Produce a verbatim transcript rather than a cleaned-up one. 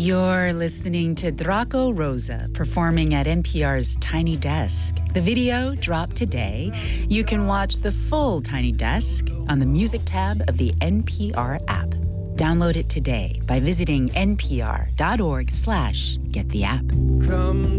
You're listening to Draco Rosa performing at N P R's Tiny Desk. The video dropped today. You can watch the full Tiny Desk on the music tab of the N P R app. Download it today by visiting npr.org slash get the app. Come